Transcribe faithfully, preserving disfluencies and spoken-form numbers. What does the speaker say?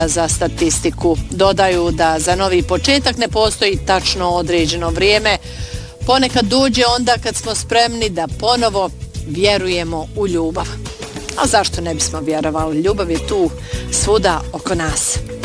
za statistiku. Dodaju da za novi početak ne postoji tačno određeno vrijeme. Ponekad dođe onda kad smo spremni da ponovo vjerujemo u ljubav. A zašto ne bismo vjerovali? Ljubav je tu svuda oko nas.